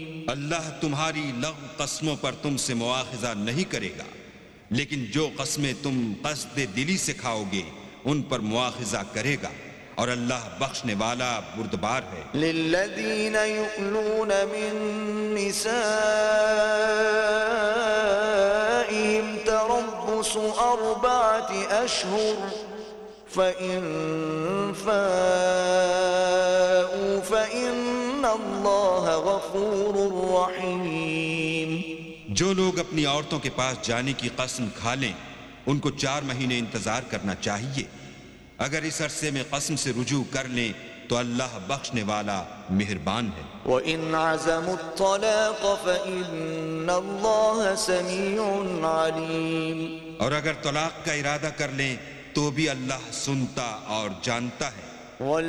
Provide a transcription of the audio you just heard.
अल्लाह तुम्हारी लग़्व कस्मों पर तुमसे मुआखिजा नहीं करेगा, लेकिन जो कस्में तुम क़स्द दिली से खाओगे उन पर मुआखिजा करेगा, और अल्लाह बख्शने वाला बुर्दबार है। लिल्लज़ीन युअलून मिन निसाइहिम तरब्बुसु अर्बअति अशहुर फ़इन फ़ाऊ फ़इन्नल्लाह गफ़ूरुर रहीम। जो लोग अपनी औरतों के पास जाने की कसम खा लें उनको 4 महीने इंतजार करना चाहिए। अगर इस अरसे में कसम से रुजू कर लें तो अल्लाह बख्शने वाला मेहरबान है। वइन अज़मुत्तलाक़ फ़इन्नल्लाह समीउन अलीम। और अगर तलाक का इरादा कर लें तो भी अल्लाह सुनता और जानता है।